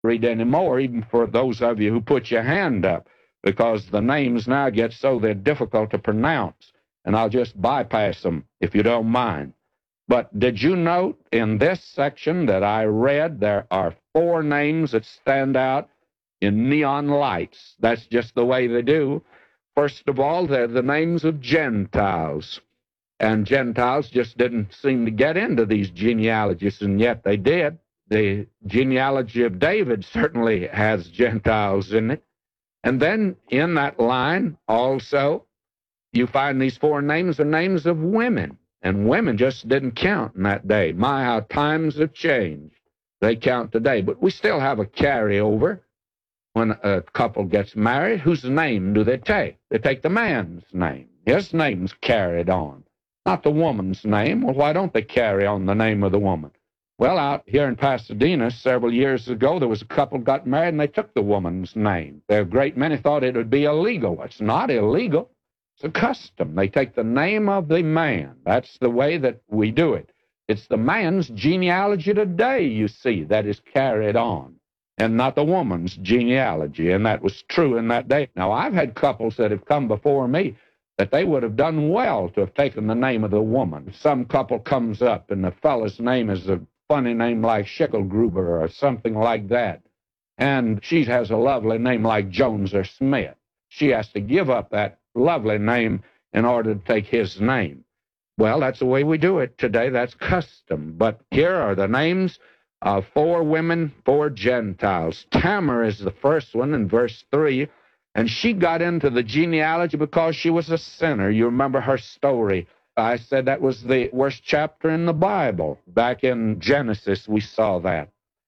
read anymore, even for those of you who put your hand up, because the names now get so they're difficult to pronounce, and I'll just bypass them if you don't mind. But did you note in this section that I read there are 4 names that stand out in neon lights? That's just the way they do. First of all, they're the names of Gentiles. And Gentiles just didn't seem to get into these genealogies, and yet they did. The genealogy of David certainly has Gentiles in it. And then in that line also, you find these 4 names are names of women. And women just didn't count in that day. My, how times have changed. They count today. But we still have a carryover. When a couple gets married, whose name do they take? They take the man's name. His name's carried on, not the woman's name. Well, why don't they carry on the name of the woman? Well, out here in Pasadena several years ago, there was a couple got married, and they took the woman's name. A great many thought it would be illegal. It's not illegal. It's a custom. They take the name of the man. That's the way that we do it. It's the man's genealogy today, you see, that is carried on, and not the woman's genealogy, and that was true in that day. Now, I've had couples that have come before me that they would have done well to have taken the name of the woman. Some couple comes up, and the fellow's name is a funny name like Schickelgruber or something like that, and she has a lovely name like Jones or Smith. She has to give up that lovely name in order to take his name. Well, that's the way we do it today. That's custom. But here are the names of 4 women, 4 Gentiles. Tamar is the first one in verse 3, and she got into the genealogy because she was a sinner. You remember her story. I said that was the worst chapter in the Bible. Back in Genesis, we saw that.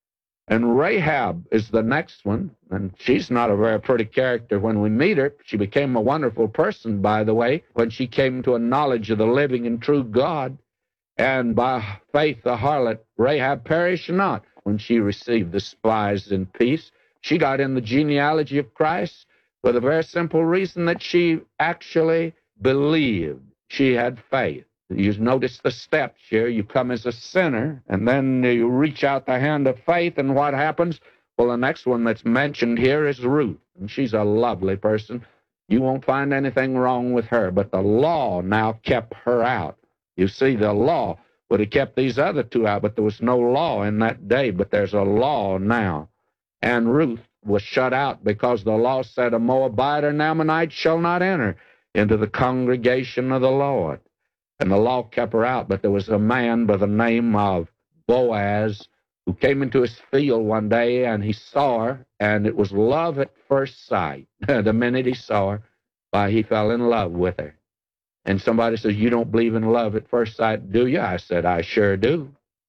And Rahab is the next one, and she's not a very pretty character when we meet her. She became a wonderful person, by the way, when she came to a knowledge of the living and true God. And by faith the harlot Rahab perished not when she received the spies in peace. She got in the genealogy of Christ for the very simple reason that she actually believed. She had faith. You notice the steps here. You come as a sinner, and then you reach out the hand of faith, and what happens? Well, the next one that's mentioned here is Ruth, and she's a lovely person. You won't find anything wrong with her, but the law now kept her out. You see, the law would have kept these other 2 out, but there was no law in that day, but there's a law now. And Ruth was shut out because the law said a Moabite or an Ammonite shall not enter into the congregation of the Lord. And the law kept her out, but there was a man by the name of Boaz who came into his field one day, and he saw her, and it was love at first sight. The minute he saw her, he fell in love with her. And somebody says, you don't believe in love at first sight, do you? I said, I sure do.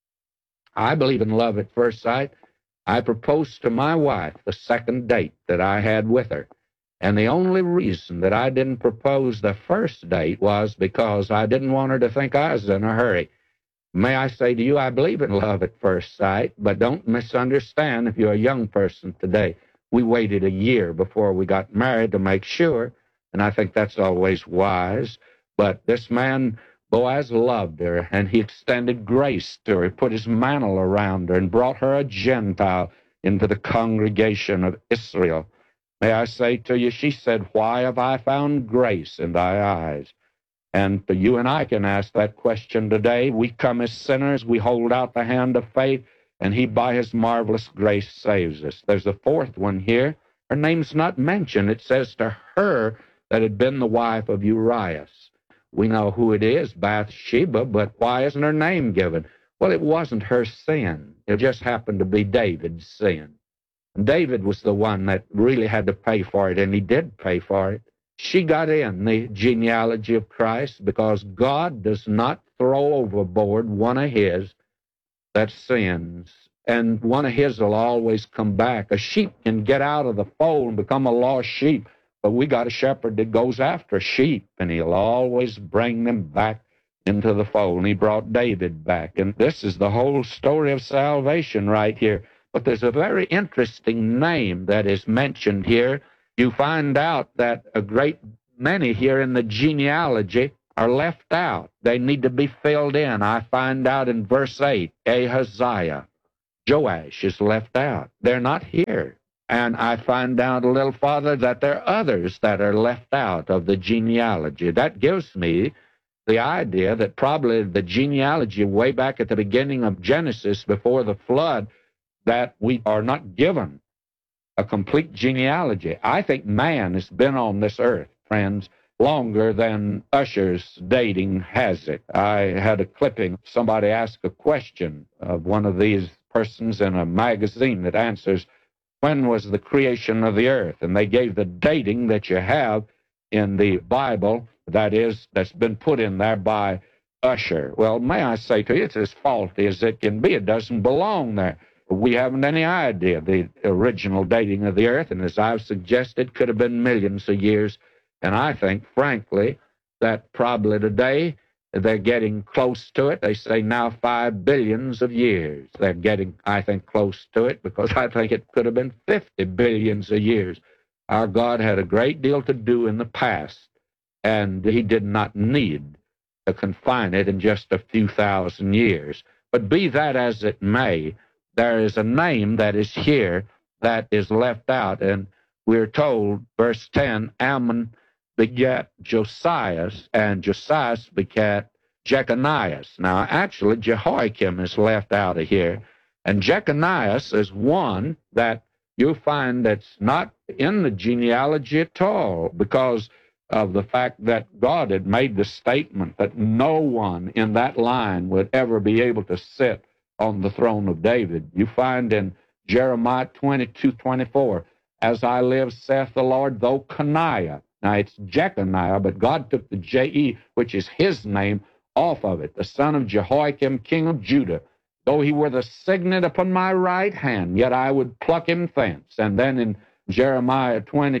I believe in love at first sight. I proposed to my wife the second date that I had with her. And the only reason that I didn't propose the first date was because I didn't want her to think I was in a hurry. May I say to you, I believe in love at first sight, but don't misunderstand if you're a young person today. We waited a year before we got married to make sure, and I think that's always wise. But this man, Boaz, loved her, and he extended grace to her. He put his mantle around her and brought her, a Gentile, into the congregation of Israel. May I say to you, she said, why have I found grace in thy eyes? And you and I can ask that question today. We come as sinners, we hold out the hand of faith, and he, by his marvelous grace, saves us. There's a 4th one here. Her name's not mentioned. It says to her that had been the wife of Urias. We know who it is, Bathsheba, but why isn't her name given? Well, it wasn't her sin. It just happened to be David's sin. David was the one that really had to pay for it, and he did pay for it. She got in the genealogy of Christ because God does not throw overboard one of his that sins, and one of his will always come back. A sheep can get out of the fold and become a lost sheep, but we got a shepherd that goes after sheep, and he'll always bring them back into the fold, and he brought David back. And this is the whole story of salvation right here. But there's a very interesting name that is mentioned here. You find out that a great many here in the genealogy are left out. They need to be filled in. I find out in verse 8, Ahaziah. Joash is left out. They're not here. And I find out a little farther that there are others that are left out of the genealogy. That gives me the idea that probably the genealogy way back at the beginning of Genesis before the flood, that we are not given a complete genealogy. I think man has been on this earth, friends, longer than Usher's dating has it. I had a clipping. Somebody asked a question of one of these persons in a magazine that answers, when was the creation of the earth? And they gave the dating that you have in the Bible, that's been put in there by Usher. Well, may I say to you, it's as faulty as it can be. It doesn't belong there. We haven't any idea the original dating of the earth, and as I've suggested, could have been millions of years. And I think, frankly, that probably today they're getting close to it. They say now 5 billions of years. They're getting, I think, close to it, because I think it could have been 50 billions of years. Our God had a great deal to do in the past, and he did not need to confine it in just a few thousand years. But be that as it may, there is a name that is here that is left out, and we're told, verse 10, Ammon begat Josias, and Josias begat Jeconias. Now, actually, Jehoiakim is left out of here, and Jeconias is one that you'll find that's not in the genealogy at all, because of the fact that God had made the statement that no one in that line would ever be able to sit on the throne of David. You find in Jeremiah 22:24, as I live, saith the Lord, though Coniah, now it's Jeconiah, but God took the J-E, which is his name, off of it, the son of Jehoiakim, king of Judah. Though he were the signet upon my right hand, yet I would pluck him thence. And then in Jeremiah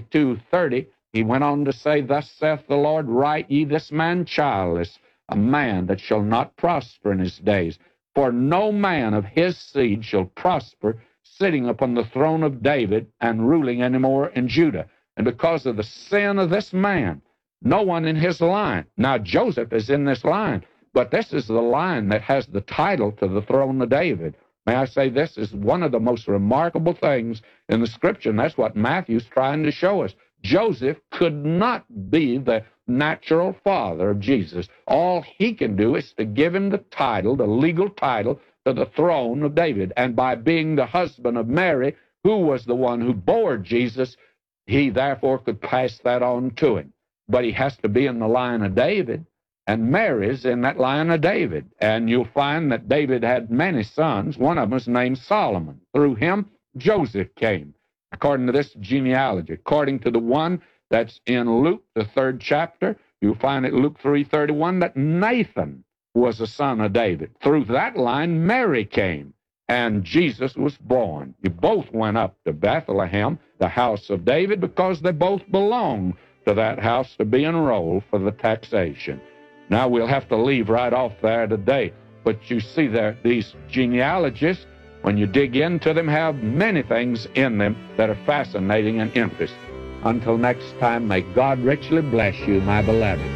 22:30, he went on to say, thus saith the Lord, write ye this man childless, a man that shall not prosper in his days. For no man of his seed shall prosper, sitting upon the throne of David and ruling any more in Judah. And because of the sin of this man, no one in his line. Now, Joseph is in this line, but this is the line that has the title to the throne of David. May I say, this is one of the most remarkable things in the Scripture, and that's what Matthew's trying to show us. Joseph could not be the natural father of Jesus. All he can do is to give him the title, the legal title, to the throne of David. And by being the husband of Mary, who was the one who bore Jesus, he therefore could pass that on to him. But he has to be in the line of David, and Mary's in that line of David. And you'll find that David had many sons. One of them was named Solomon. Through him, Joseph came, according to this genealogy. According to the one that's in Luke, the 3rd chapter, you'll find at Luke 3:31 that Nathan was a son of David. Through that line, Mary came, and Jesus was born. You both went up to Bethlehem, the house of David, because they both belonged to that house to be enrolled for the taxation. Now, we'll have to leave right off there today, but you see there, these genealogies, when you dig into them, have many things in them that are fascinating and interesting. Until next time, may God richly bless you, my beloved.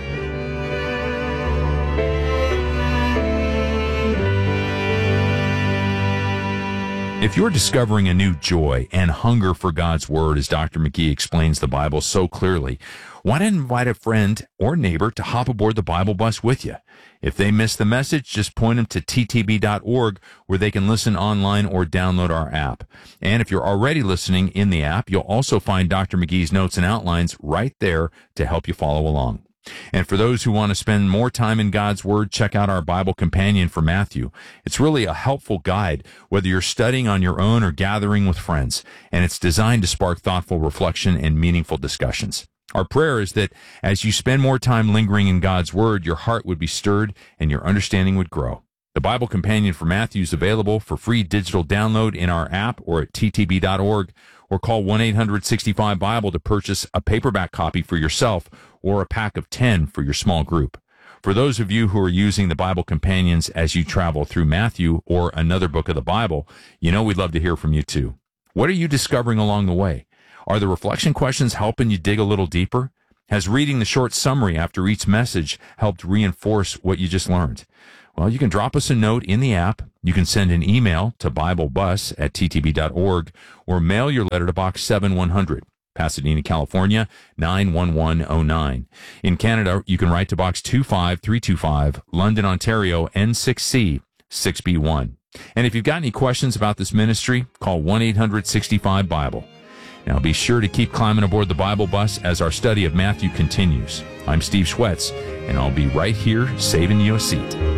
If you're discovering a new joy and hunger for God's Word, as Dr. McGee explains the Bible so clearly, why not invite a friend or neighbor to hop aboard the Bible bus with you? If they miss the message, just point them to ttb.org, where they can listen online or download our app. And if you're already listening in the app, you'll also find Dr. McGee's notes and outlines right there to help you follow along. And for those who want to spend more time in God's Word, check out our Bible Companion for Matthew. It's really a helpful guide, whether you're studying on your own or gathering with friends, and it's designed to spark thoughtful reflection and meaningful discussions. Our prayer is that as you spend more time lingering in God's Word, your heart would be stirred and your understanding would grow. The Bible Companion for Matthew is available for free digital download in our app or at ttb.org, or call 1-800-65-BIBLE to purchase a paperback copy for yourself or a pack of 10 for your small group. For those of you who are using the Bible Companions as you travel through Matthew or another book of the Bible, you know we'd love to hear from you too. What are you discovering along the way? Are the reflection questions helping you dig a little deeper? Has reading the short summary after each message helped reinforce what you just learned? Well, you can drop us a note in the app. You can send an email to BibleBus@ttb.org or mail your letter to Box 7100, Pasadena, California, 91109. In Canada, you can write to Box 25325, London, Ontario, N6C 6B1. And if you've got any questions about this ministry, call 1-800-65-BIBLE. Now be sure to keep climbing aboard the Bible Bus as our study of Matthew continues. I'm Steve Schwetz, and I'll be right here saving you a seat.